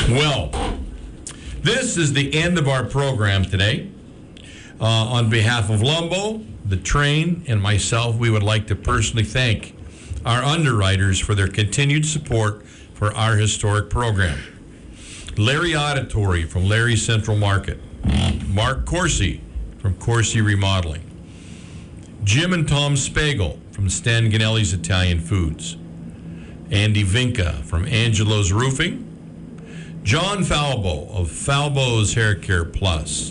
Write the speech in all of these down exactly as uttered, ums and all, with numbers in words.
Well, this is the end of our program today. Uh, on behalf of Lumbo, the train, and myself, we would like to personally thank our underwriters for their continued support for our historic program. Larry Auditory from Larry Central Market. Mark Corsi from Corsi Remodeling. Jim and Tom Spagel from Stan Ganelli's Italian Foods. Andy Vinca from Angelo's Roofing. John Falbo of Falbo's Hair Care Plus.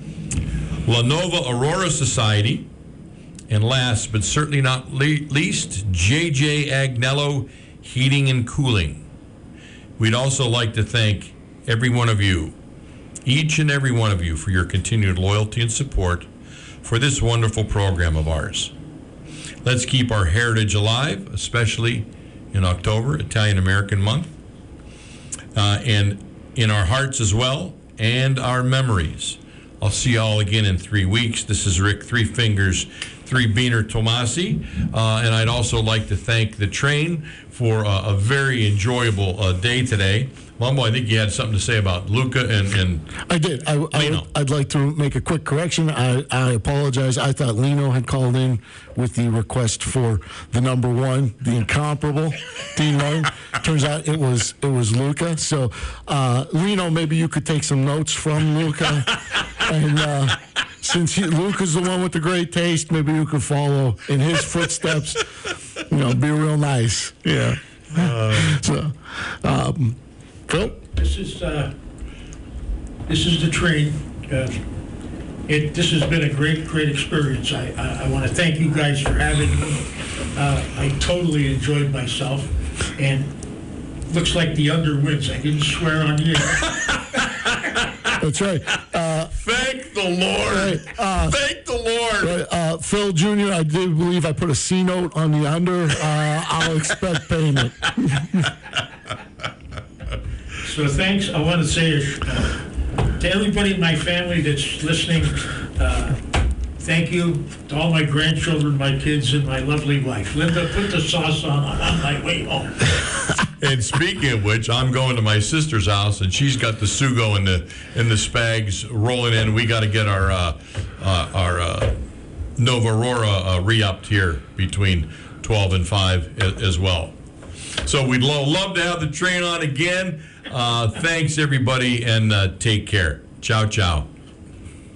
La Nova Aurora Society. And last but certainly not le- least, J J Agnello Heating and Cooling. We'd also like to thank every one of you, each and every one of you, for your continued loyalty and support for this wonderful program of ours. Let's keep our heritage alive, especially in October, Italian American Month, uh, and in our hearts as well, and our memories. I'll see you all again in three weeks. This is Rick Three Fingers, Three Beaner Tomasi, uh, and I'd also like to thank the train for uh, a very enjoyable uh, day today. Lumbo, I think you had something to say about Luca and, and I did. I, I would, I'd like to make a quick correction. I, I apologize. I thought Lino had called in with the request for the number one, the incomparable Dean Martin. Turns out it was it was Luca. So, uh, Lino, maybe you could take some notes from Luca. and uh, since he, Luca's the one with the great taste, maybe you could follow in his footsteps. You know, be real nice. Yeah. Uh, so, um, Phil? This is uh, this is the train. Uh, it this has been a great, great experience. I I, I want to thank you guys for having me. Uh, I totally enjoyed myself, and looks like the under wins. I didn't swear on you. That's right. Uh, Thank the Lord. Right, uh, Thank the Lord. Right, uh, Phil Junior, I do believe I put a C note on the under. Uh, I'll expect payment. So thanks. I want to say uh, to everybody in my family that's listening, uh, thank you. To all my grandchildren, my kids, and my lovely wife. Linda, put the sauce on on my way home. And speaking of which, I'm going to my sister's house, and she's got the Sugo and the and the Spags rolling in. We got to get our uh, uh, our uh, Nova Aurora uh, re-upped here between twelve and five as, as well. So we'd lo- love to have the train on again. Uh, thanks, everybody, and uh, take care. Ciao, ciao.